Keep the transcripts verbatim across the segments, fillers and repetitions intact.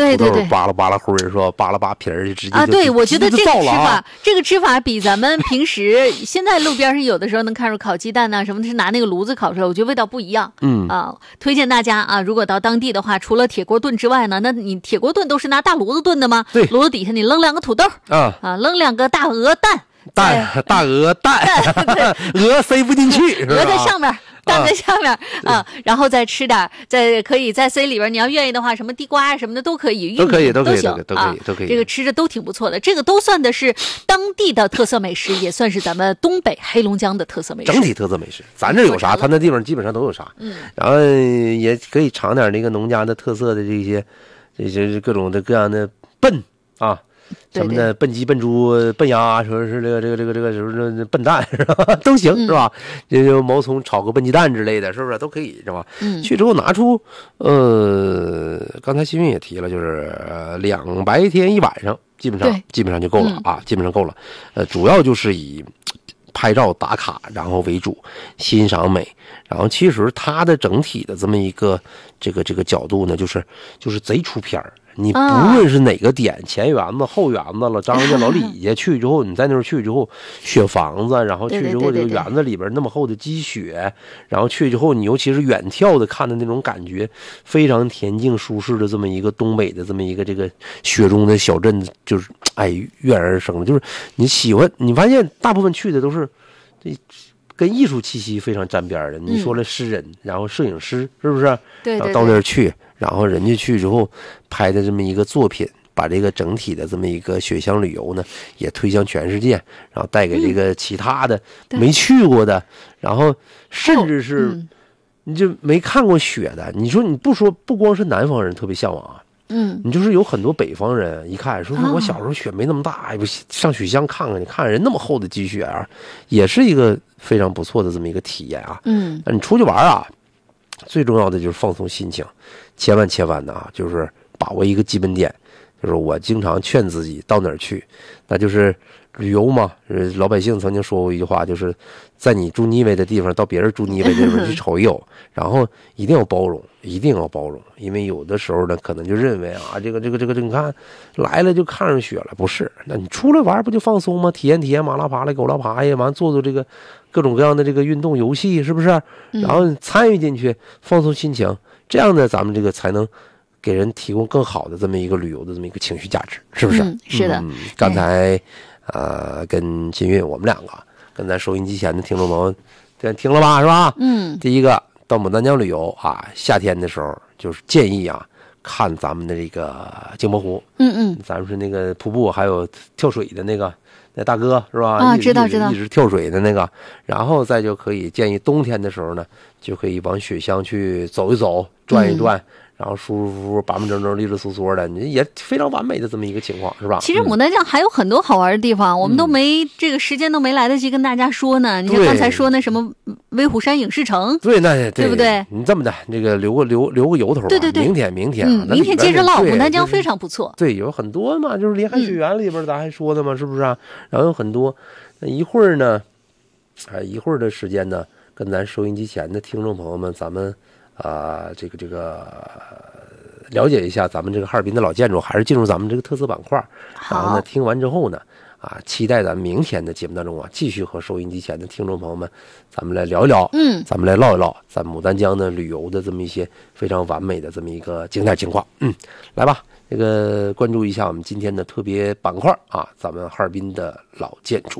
对对对， 扒拉扒拉灰儿是吧？扒拉扒皮儿就直接就啊，对，我觉得这个吃法， 啊、 这个吃法比咱们平时现在路边上有的时候能看出烤鸡蛋呐、啊、什么的，是拿那个炉子烤出来，我觉得味道不一样。 嗯啊，推荐大家啊，如果到当地的话，除了铁锅炖之外呢，那你铁锅炖都是拿大炉子炖的吗？ 对， 炉子底下你扔两个土豆啊啊，扔两个大鹅蛋。 蛋大鹅蛋，鹅塞不进去， 鹅在上面，蛋在下面 啊, 啊，然后再吃点，再可以再塞里边，你要愿意的话，什么地瓜啊什么的都可以， 都可以，都可以， 都可以，都可以，都可以。 这个吃着都挺不错的，这个都算的是当地的特色美食，也算是咱们东北黑龙江的特色美食。 整体特色美食，咱这有啥，他那地方基本上都有啥。 嗯， 然后也可以尝点那个农家的特色的这些，这些各种的各样的笨啊。什么的笨鸡、笨猪、笨鸭，说是这个、这个、这个、这个什么笨蛋是吧？都行、嗯、是吧？这就毛葱炒个笨鸡蛋之类的，是不是都可以是吧？ 嗯， 去之后拿出，呃，刚才新云也提了，就是呃两白天一晚上，基本上基本上就够了、嗯、啊，基本上够了。呃，主要就是以拍照打卡然后为主，欣赏美。然后其实它的整体的这么一个这个这个角度呢，就是就是贼出片儿。你不论是哪个点，前园子、后园子了，张家老李家去之后，你在那儿去之后，雪房子，然后去之后这个园子里边那么厚的积雪，然后去之后，你尤其是远眺的看的那种感觉，非常恬静舒适的这么一个东北的这么一个这个雪中的小镇，就是哎跃然而生了。就是你喜欢，你发现大部分去的都是这。跟艺术气息非常沾边的，你说了诗人，嗯、然后摄影师，是不是？ 对对对。 然后到那儿去，然后人家去之后拍的这么一个作品，把这个整体的这么一个雪乡旅游呢，也推向全世界，然后带给这个其他的、嗯、没去过的，然后甚至是、嗯、你就没看过雪的，你说你不说，不光是南方人特别向往啊。 嗯， 你就是有很多北方人一看说说我小时候雪没那么大，哎不、哦、上雪乡看看，你看人那么厚的积雪啊，也是一个非常不错的这么一个体验啊。 嗯， 那你出去玩啊，最重要的就是放松心情，千万千万的啊，就是把握一个基本点，就是我经常劝自己到哪儿去，那就是旅游嘛。老百姓曾经说过一句话，就是在你住腻歪的地方到别人住腻歪的地方去瞅一瞅，然后一定要包容。一定要包容，因为有的时候呢，可能就认为啊，这个这个这个，你看来了就看上雪了，不是？那你出来玩不就放松吗？体验体验马拉爬了、狗拉爬呀，完做做这个各种各样的这个运动游戏，是不是？然后参与进去，放松心情，这样呢，咱们这个才能给人提供更好的这么一个旅游的这么一个情绪价值，是不是？ 嗯、是的。 嗯，刚才呃跟金运我们两个跟咱收音机前的听众朋友听了吧，是吧？ 嗯， 第一个。到牡丹江旅游啊，夏天的时候就是建议啊，看咱们的这个镜泊湖。 嗯嗯， 咱们是那个瀑布，还有跳水的那个那大哥是吧？ 啊，知道知道， 一直跳水的那个，然后再就可以建议冬天的时候呢，就可以往雪乡去走一走，转一转。嗯，然后舒舒服服、板板正正、利利索索的，你也非常完美的这么一个情况，是吧？ 其实牡丹江还有很多好玩的地方，嗯、我们都没这个时间都没来得及跟大家说呢。你像刚才说那什么威虎山影视城， 对，那 对, 对不对？ 你这么的，这个留个留留个由头、啊， 对对对， 明天明天、 啊嗯，明天接着唠。牡丹江非常不错， 对，有很多嘛，就是林海雪原里边咱还说的嘛，嗯、是不是啊？然后有很多，一会儿呢，啊，一会儿的时间呢，跟咱收音机前的听众朋友们，咱们啊、呃，这个这个。了解一下咱们这个哈尔滨的老建筑，还是进入咱们这个特色板块。然后呢，听完之后呢，啊，期待咱们明天的节目当中啊，继续和收音机前的听众朋友们，咱们来聊一聊， 嗯， 咱们来唠一唠咱牡丹江的旅游的这么一些非常完美的这么一个景点情况。嗯，来吧，这个关注一下我们今天的特别板块啊，咱们哈尔滨的老建筑。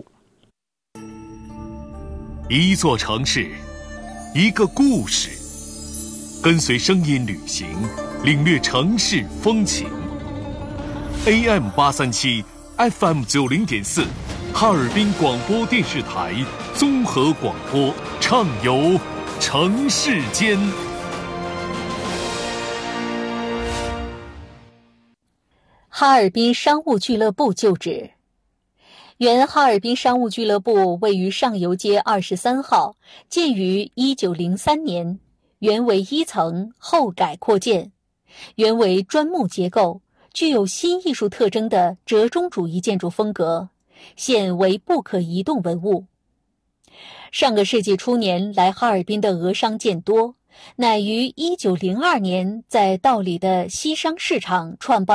一座城市，一个故事，跟随声音旅行。领略城市风情。A M 八三七 F M 九零点四，哈尔滨广播电视台综合广播，畅游城市间。 哈尔滨商务俱乐部旧址。原哈尔滨商务俱乐部位于上游街二十三号，建于一九零三年，原为一层，后改扩建。原为砖木结构，具有新艺术特征的折中主义建筑风格，现为不可移动文物。上个世纪初年来哈尔滨的俄商渐多，乃于一九零二年在道里的西商市场创办